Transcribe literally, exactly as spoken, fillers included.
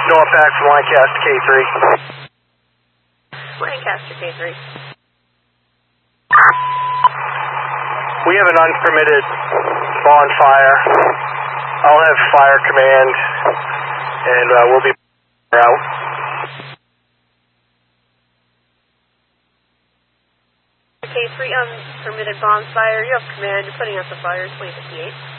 Norpac from Lancaster K three. Lancaster K three. We have an unpermitted bonfire. I'll have fire command, and uh, we'll be out. K three, unpermitted bonfire. You have command. You're putting out the fire. twenty fifty-eight.